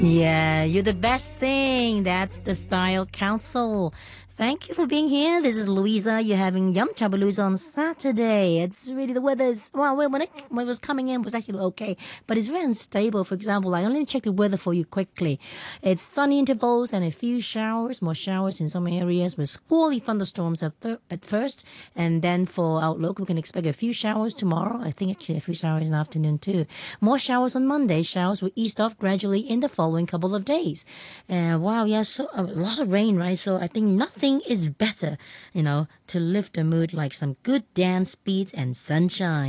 Yeah, you're the best thing. That's the Style Council. Thank you for being here. This is Louisa. You're having Yum Chabalooza on Saturday. It's really the weather is well. When it was coming in, it was actually okay, but it's very unstable. For example, I only check the weather for you quickly. It's sunny intervals and a few showers, more showers in some areas with squally thunderstorms at first, and then for outlook, we can expect a few showers tomorrow. I think actually a few showers in the afternoon too. More showers on Monday. Showers will ease off gradually in the following couple of days. Wow, yeah, so a lot of rain, right? So I think nothing is better, to lift the mood like some good dance beats and sunshine.